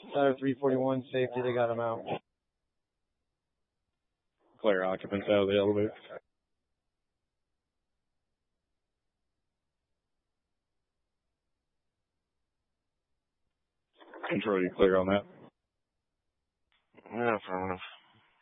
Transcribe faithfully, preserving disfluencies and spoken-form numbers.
Ladder three forty-one, safety, they got him out. Clear occupants out of the elevator. Control, you clear on that? Yeah, affirmative.